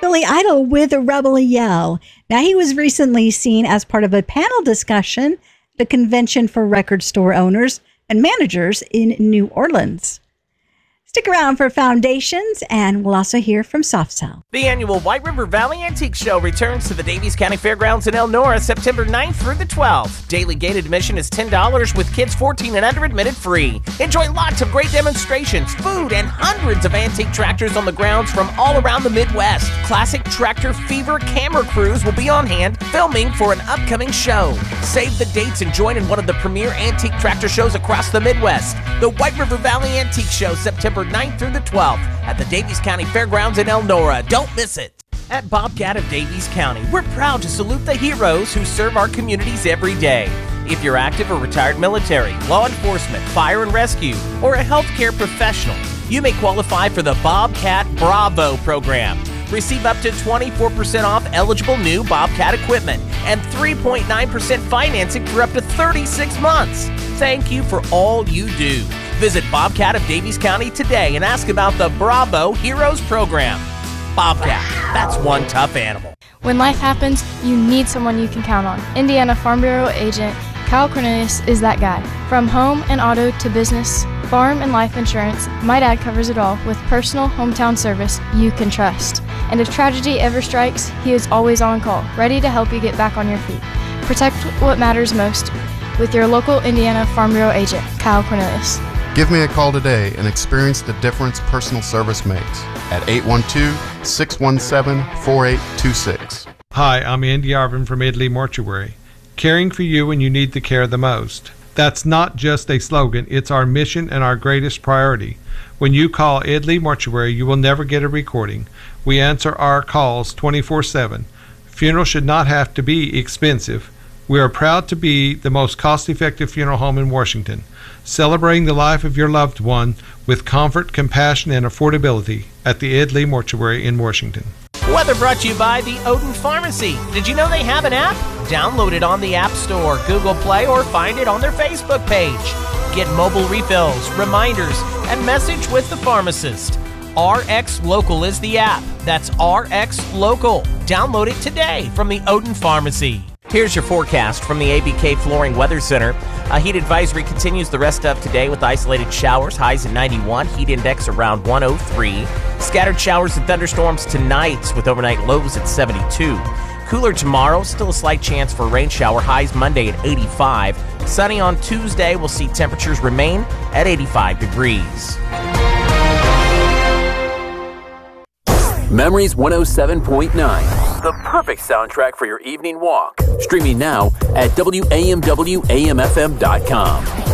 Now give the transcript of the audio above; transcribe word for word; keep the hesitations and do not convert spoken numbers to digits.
Billy Idol with a Rebel Yell. Now, he was recently seen as part of a panel discussion at the Convention for Record Store Owners and Managers in New Orleans. Stick around for Foundations, and we'll also hear from Soft Cell. The annual White River Valley Antique Show returns to the Daviess County Fairgrounds in Elnora September ninth through the twelfth. Daily gated admission is ten dollars with kids fourteen and under admitted free. Enjoy lots of great demonstrations, food, and hundreds of antique tractors on the grounds from all around the Midwest. Classic Tractor Fever camera crews will be on hand filming for an upcoming show. Save the dates and join in one of the premier antique tractor shows across the Midwest. The White River Valley Antique Show, September ninth through the twelfth at the Daviess County Fairgrounds in Elnora. Don't miss it. At Bobcat of Daviess County, we're proud to salute the heroes who serve our communities every day. If you're active or retired military, law enforcement, fire and rescue, or a healthcare professional, you may qualify for the Bobcat Bravo program. Receive up to twenty-four percent off eligible new Bobcat equipment and three point nine percent financing for up to thirty-six months. Thank you for all you do. Visit Bobcat of Daviess County today and ask about the Bravo Heroes program. Bobcat, that's one tough animal. When life happens, you need someone you can count on. Indiana Farm Bureau agent Kyle Cornelius is that guy. From home and auto to business, farm and life insurance, my dad covers it all with personal hometown service you can trust. And if tragedy ever strikes, he is always on call, ready to help you get back on your feet. Protect what matters most with your local Indiana Farm Bureau agent, Kyle Cornelius. Give me a call today and experience the difference personal service makes at eight one two, six one seven, four eight two six. Hi, I'm Andy Arvin from Italy Mortuary. Caring for you when you need the care the most. That's not just a slogan, it's our mission and our greatest priority. When you call Italy Mortuary, you will never get a recording. We answer our calls twenty-four seven. Funeral should not have to be expensive. We are proud to be the most cost-effective funeral home in Washington, celebrating the life of your loved one with comfort, compassion, and affordability at the Ed Lee Mortuary in Washington. Weather brought to you by the Odin Pharmacy. Did you know they have an app? Download it on the App Store, Google Play, or find it on their Facebook page. Get mobile refills, reminders, and message with the pharmacist. R X Local is the app. That's R X Local. Download it today from the Odin Pharmacy. Here's your forecast from the A B K Flooring Weather Center. A heat advisory continues the rest of today with isolated showers, highs at ninety-one, heat index around one oh three. Scattered showers and thunderstorms tonight with overnight lows at seventy-two. Cooler tomorrow, still a slight chance for a rain shower, highs Monday at eighty-five. Sunny on Tuesday, we'll see temperatures remain at eighty-five degrees. Memories one oh seven point nine. The perfect soundtrack for your evening walk. Streaming now at W A M W A M F M dot com.